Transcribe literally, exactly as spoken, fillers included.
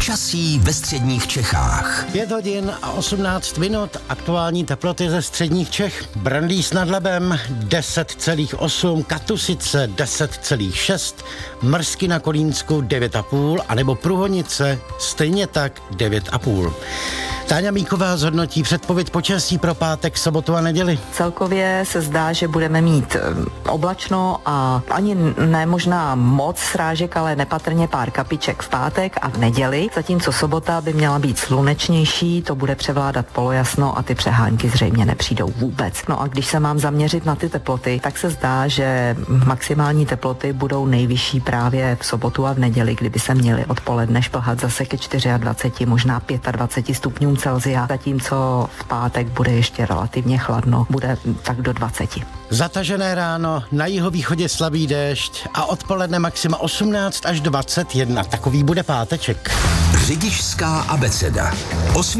Počasí ve středních Čechách. Pět hodin a osmnáct minut, aktuální teploty ze středních Čech. Brandýs nad Labem deset celá osm, Katusice deset celá šest, Mrzky na Kolínsku devět celá pět a nebo Průhonice stejně tak devět celá pět. Táňa Míková zhodnotí předpověď počasí pro pátek, sobotu a neděli. Celkově se zdá, že budeme mít oblačno a ani ne možná moc srážek, ale nepatrně pár kapiček v pátek a v neděli, zatímco sobota by měla být slunečnější, to bude převládat polojasno a ty přehánky zřejmě nepřijdou vůbec. No a když se mám zaměřit na ty teploty, tak se zdá, že maximální teploty budou nejvyšší právě v sobotu a v neděli, kdyby se měly odpoledne šplhat zase ke dvaceti čtyřem, možná dvaceti pěti stupňům Celsia, zatímco v pátek bude ještě relativně chladno, bude tak do dvaceti. Zatažené ráno, na jihovýchodě slabý déšť a odpoledne maxima osmnáct až dvacet jedna. Takový bude páteček. Řidičská abeceda.